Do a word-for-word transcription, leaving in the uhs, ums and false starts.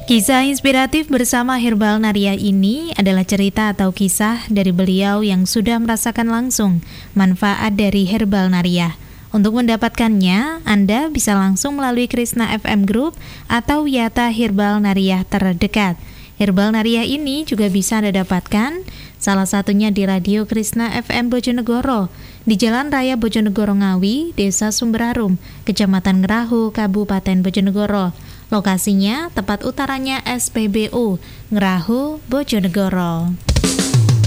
Kisah inspiratif bersama Herbal Naria ini adalah cerita atau kisah dari beliau yang sudah merasakan langsung manfaat dari Herbal Naria. Untuk mendapatkannya, Anda bisa langsung melalui Krishna F M Group atau Yata Herbal Naria terdekat. Herbal Naria ini juga bisa Anda dapatkan salah satunya di Radio Krishna F M Bojonegoro, di Jalan Raya Bojonegoro Ngawi, Desa Sumberarum, Kecamatan Ngerahu, Kabupaten Bojonegoro. Lokasinya tepat utaranya S P B U Ngerahu, Bojonegoro.